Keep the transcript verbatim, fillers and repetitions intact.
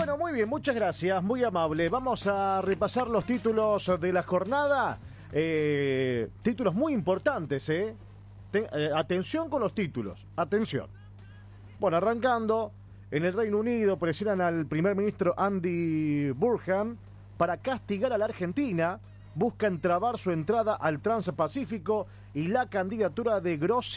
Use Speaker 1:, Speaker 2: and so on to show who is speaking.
Speaker 1: Bueno, muy bien, muchas gracias, muy amable. Vamos a repasar los títulos de la jornada. Eh, títulos muy importantes, ¿eh? Ten, eh, atención con los títulos, atención. Bueno, arrancando, en el Reino Unido presionan al primer ministro Andy Burnham para castigar a la Argentina. Buscan trabar su entrada al Transpacífico y la candidatura de Grossi